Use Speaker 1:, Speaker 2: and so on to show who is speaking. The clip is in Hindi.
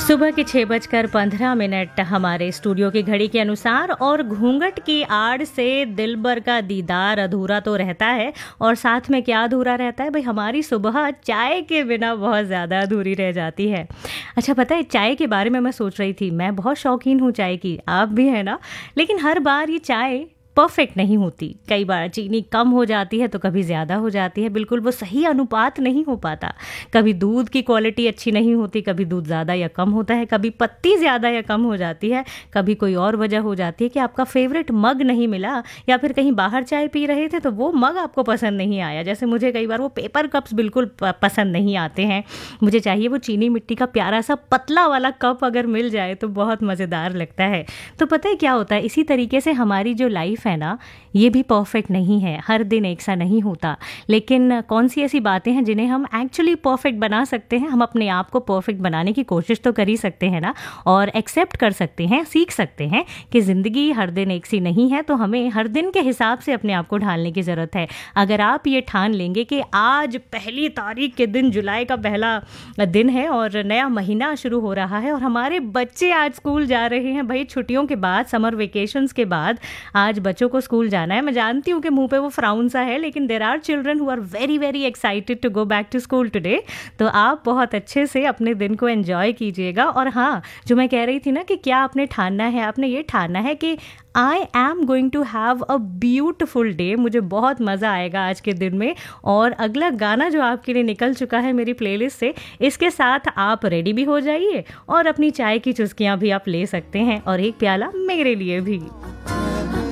Speaker 1: सुबह के 6:15 हमारे स्टूडियो की घड़ी के अनुसार, और घूंघट की आड़ से दिलबर का दीदार अधूरा तो रहता है। और साथ में क्या अधूरा रहता है भाई, हमारी सुबह चाय के बिना बहुत ज़्यादा अधूरी रह जाती है। अच्छा, पता है चाय के बारे में मैं सोच रही थी, मैं बहुत शौकीन हूँ चाय की, आप भी है ना। लेकिन हर बार ये चाय परफेक्ट नहीं होती। कई बार चीनी कम हो जाती है तो कभी ज़्यादा हो जाती है, बिल्कुल वो सही अनुपात नहीं हो पाता। कभी दूध की क्वालिटी अच्छी नहीं होती, कभी दूध ज़्यादा या कम होता है, कभी पत्ती ज़्यादा या कम हो जाती है, कभी कोई और वजह हो जाती है कि आपका फेवरेट मग नहीं मिला, या फिर कहीं बाहर चाय पी रहे थे तो वो मग आपको पसंद नहीं आया। जैसे मुझे कई बार वो पेपर कप्स बिल्कुल पसंद नहीं आते हैं, मुझे चाहिए वो चीनी मिट्टी का प्यारा सा पतला वाला कप अगर मिल जाए तो बहुत मज़ेदार लगता है। तो पता है क्या होता है, इसी तरीके से हमारी जो लाइफ है ना, ये भी परफेक्ट नहीं है, हर दिन एक सा नहीं होता। लेकिन कौन सी ऐसी बातें हैं जिन्हें हम एक्चुअली परफेक्ट बना सकते हैं। हम अपने आप को परफेक्ट बनाने की कोशिश तो कर ही सकते हैं ना, और एक्सेप्ट कर सकते हैं, सीख सकते हैं कि ज़िंदगी हर दिन एक सी नहीं है, तो हमें हर दिन के हिसाब से अपने आप को ढालने की ज़रूरत है। अगर आप ये ठान लेंगे कि आज 1 तारीख के दिन, जुलाई का पहला दिन है और नया महीना शुरू हो रहा है, और हमारे बच्चे आज स्कूल जा रहे हैं भाई, छुट्टियों के बाद, समर वेकेशंस के बाद आज बच्चों को स्कूल जाना है। मैं जानती हूँ कि मुंह पे वो फ्राउन सा है, लेकिन there are children who are very very excited to go back to school today. तो आप बहुत अच्छे से अपने दिन को एंजॉय कीजिएगा। और हाँ, जो मैं कह रही थी ना कि क्या आपने ठानना है, आपने ये ठानना है कि I am going to have a beautiful day, मुझे बहुत मज़ा आएगा आज के दिन में। और अगला गाना जो आपके लिए निकल चुका है मेरी प्लेलिस्ट से, इसके साथ आप रेडी भी हो जाइए और अपनी चाय की चुस्कियाँ भी आप ले सकते हैं, और एक प्याला मेरे लिए भी।